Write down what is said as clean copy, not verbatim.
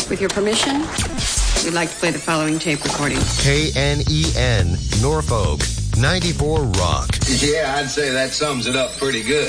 With your permission, we'd like to play the following tape recording. KNEN, Norfolk, 94 Rock. Yeah, I'd say that sums it up pretty good.